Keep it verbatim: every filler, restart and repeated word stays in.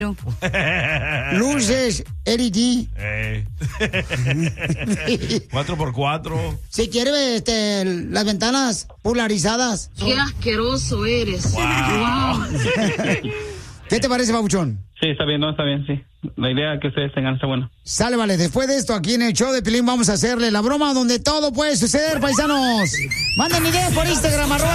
Luces L E D. Eh. cuatro por cuatro. Si quiere, este, las ventanas polarizadas. Qué asqueroso eres. Wow. Wow. ¿Qué te parece, Pabuchón? Sí, está bien, no, está bien, sí. La idea que ustedes tengan está buena. Sale, vale. Después de esto, aquí en el show de Pilín vamos a hacerle la broma donde todo puede suceder, paisanos. Manden ideas por Instagram, arroba